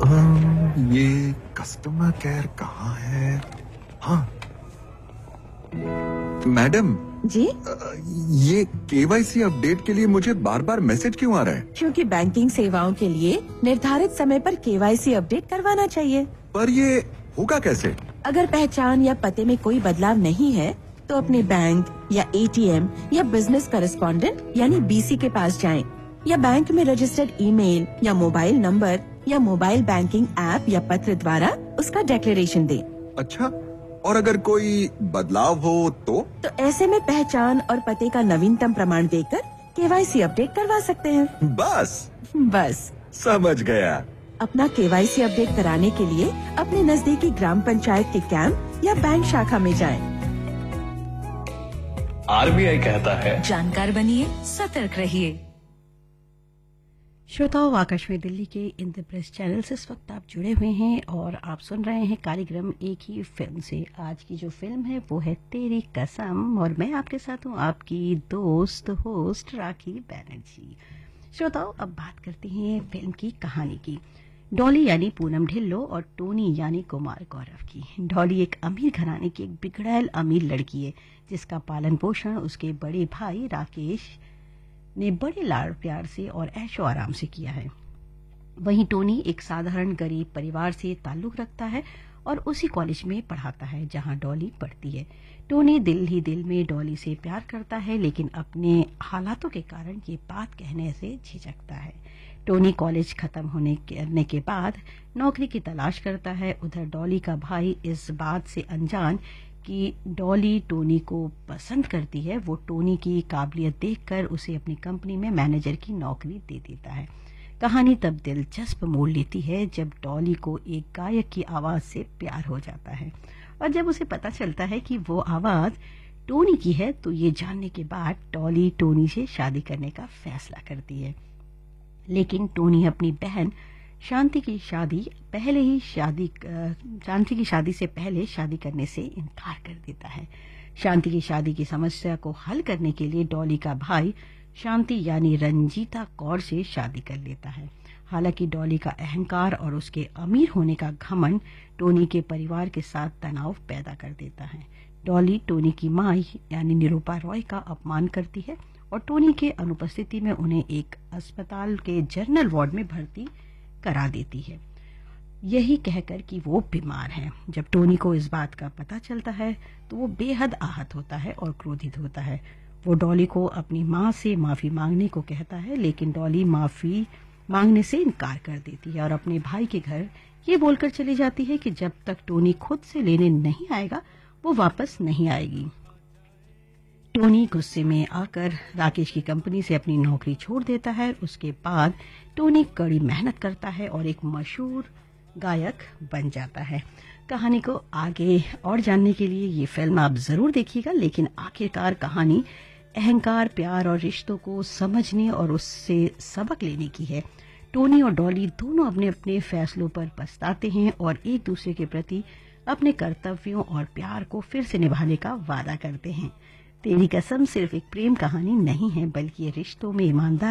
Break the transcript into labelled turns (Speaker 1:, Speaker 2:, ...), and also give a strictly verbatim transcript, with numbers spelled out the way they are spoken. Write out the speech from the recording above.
Speaker 1: अम, ये customer care कहाँ है? हाँ, मैडम,
Speaker 2: जी,
Speaker 1: अ, ये केवाईसी अपडेट के लिए मुझे बार बार मैसेज क्यों आ रहा है?
Speaker 2: क्योंकि बैंकिंग सेवाओं के लिए निर्धारित समय पर केवाईसी अपडेट करवाना चाहिए।
Speaker 1: पर ये होगा कैसे?
Speaker 2: अगर पहचान या पते में कोई बदलाव नहीं है, तो अपने बैंक या एटीएम या बिजनेस करेस्पॉन्डेंट यानी बीसी के पास जाएं, या बैंक में रजिस्टर्ड ईमेल या मोबाइल नंबर या मोबाइल बैंकिंग ऐप या पत्र द्वारा उसका डिक्लेरेशन दें।
Speaker 1: अच्छा, और अगर कोई बदलाव हो तो?
Speaker 2: तो ऐसे में पहचान और पते का नवीनतम प्रमाण देकर केवाईसी अपडेट करवा सकते हैं।
Speaker 1: बस
Speaker 2: बस
Speaker 1: समझ गया।
Speaker 2: अपना केवाईसी अपडेट कराने के लिए अपने नजदीकी ग्राम पंचायत के कैंप या बैंक शाखा में जाएं।
Speaker 3: आरबीआई कहता है,
Speaker 4: जानकार बनिए, सतर्क रहिए।
Speaker 5: श्रोताओं, आकाशवाणी दिल्ली के इंद्रप्रस्थ चैनल से इस वक्त आप जुड़े हुए हैं और आप सुन रहे हैं कार्यक्रम एक ही फिल्म से। आज की जो फिल्म है वो है तेरी कसम और मैं आपके साथ हूँ आपकी दोस्त होस्ट राखी बैनर्जी। श्रोताओं, अब बात करते हैं फिल्म की कहानी की। डॉली यानी पूनम ढिल्लो और टोनी यानी कुमार गौरव की। डॉली एक अमीर घराने की एक बिगड़ैल अमीर लड़की है जिसका पालन पोषण उसके बड़े भाई राकेश ने बड़े लाड़ प्यार से और ऐशो आराम से किया है। वहीं टोनी एक साधारण गरीब परिवार से ताल्लुक रखता है और उसी कॉलेज में पढ़ाता है जहां डॉली पढ़ती है। टोनी दिल ही दिल में डॉली से प्यार करता है, लेकिन अपने हालातों के कारण ये बात कहने से झिझकता है। टोनी कॉलेज खत्म होने करने के बाद नौकरी की तलाश करता है। उधर डॉली का भाई इस बात से अनजान कि डॉली टोनी को पसंद करती है, वो टोनी की काबिलियत देखकर उसे अपनी कंपनी में मैनेजर की नौकरी दे देता है। कहानी तब दिलचस्प मोड़ लेती है जब डॉली को एक गायक की आवाज से प्यार हो जाता है और जब उसे पता चलता है कि वो आवाज टोनी की है, तो ये जानने के बाद डॉली टोनी से शादी करने का फैसला करती है। लेकिन टोनी अपनी बहन शांति की शादी पहले ही शादी शांति की शादी से पहले शादी करने से इनकार कर देता है। शांति की शादी की समस्या को हल करने के लिए डॉली का भाई शांति यानी रंजीता कौर से शादी कर लेता है। हालांकि डॉली का अहंकार और उसके अमीर होने का घमंड टोनी के परिवार के साथ तनाव पैदा कर देता है। डॉली टोनी की मां यानी निरूपा रॉय का अपमान करती है और टोनी के अनुपस्थिति में उन्हें एक अस्पताल के जनरल वार्ड में भर्ती करा देती है, यही कहकर कि वो बीमार है। जब टोनी को इस बात का पता चलता है तो वो बेहद आहत होता है और क्रोधित होता है। वो डॉली को अपनी मां से माफी मांगने को कहता है, लेकिन डॉली माफी मांगने से इनकार कर देती है और अपने भाई के घर ये बोलकर चली जाती है कि जब तक टोनी खुद से लेने नहीं आएगा वो वापस नहीं आएगी। टोनी गुस्से में आकर राकेश की कंपनी से अपनी नौकरी छोड़ देता है। उसके बाद टोनी कड़ी मेहनत करता है और एक मशहूर गायक बन जाता है। कहानी को आगे और जानने के लिए ये फिल्म आप जरूर देखिएगा, लेकिन आखिरकार कहानी अहंकार, प्यार और रिश्तों को समझने और उससे सबक लेने की है। टोनी और डॉली दोनों अपने अपने फैसलों पर पछताते हैं और एक दूसरे के प्रति अपने कर्तव्यों और प्यार को फिर से निभाने का वादा करते हैं। तेरी कसम सिर्फ एक प्रेम कहानी नहीं है, बल्कि ये रिश्तों में ईमानदार